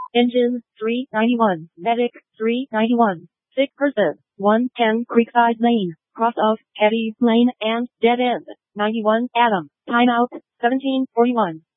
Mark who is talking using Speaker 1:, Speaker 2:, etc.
Speaker 1: Engine, 391. Medic, 391. Sick person, 110 Creekside Lane, cross of Hetty Lane and dead end, 91 Adam. Timeout, 1741.